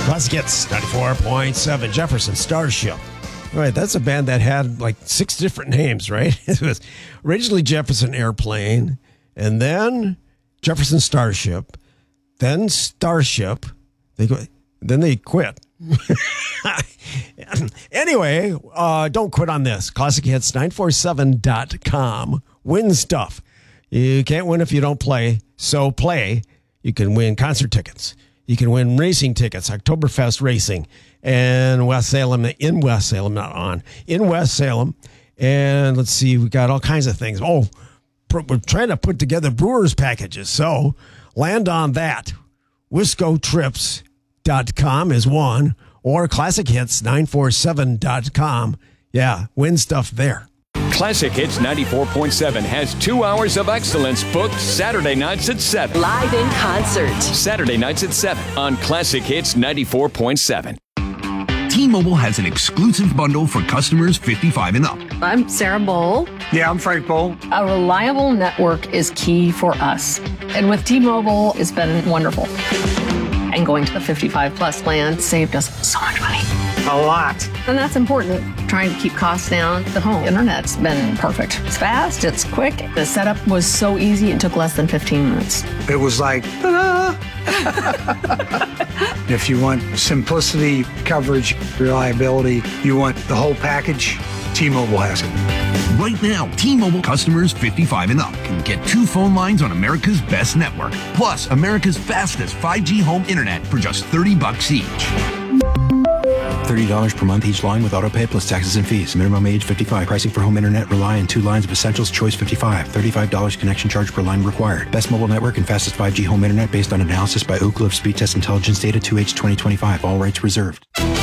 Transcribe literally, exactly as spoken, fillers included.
Classic Hits ninety-four point seven, Jefferson Starship. All right, that's a band that had like six different names, right? It was originally Jefferson Airplane, and then Jefferson Starship, then Starship. They go, then they quit. Anyway, uh, don't quit on this. Classic Hits nine four seven dot com. Win stuff. You can't win if you don't play, so play. You can win concert tickets. You can win racing tickets, Oktoberfest Racing, and West Salem, in West Salem, not on, in West Salem. And let's see, we got all kinds of things. Oh, we're trying to put together Brewers packages, so land on that. Wisco Trips dot com is one, or Classic Hits nine four seven dot com. Yeah, win stuff there. Classic Hits ninety-four point seven has two hours of excellence booked Saturday nights at seven. Live in concert. Saturday nights at seven on Classic Hits ninety-four point seven. T-Mobile has an exclusive bundle for customers fifty-five and up. I'm Sarah Bowl. Yeah, I'm Frank Bowl. A reliable network is key for us. And with T-Mobile, it's been wonderful. And going to the fifty-five plus plan saved us so much money. A lot. And that's important. Trying to keep costs down. The home internet's been perfect. It's fast, it's quick. The setup was so easy, it took less than fifteen minutes. It was like, ta-da! If you want simplicity, coverage, reliability, you want the whole package, T-Mobile has it. Right now, T-Mobile customers fifty-five and up can get two phone lines on America's best network, plus America's fastest five G home internet for just thirty bucks each. thirty dollars per month each line with autopay plus taxes and fees. Minimum age fifty-five. Pricing for home internet rely on two lines of Essentials Choice fifty-five. thirty-five dollars connection charge per line required. Best mobile network and fastest five G home internet based on analysis by Ookla of Speed Test Intelligence Data two H twenty twenty-five. All rights reserved.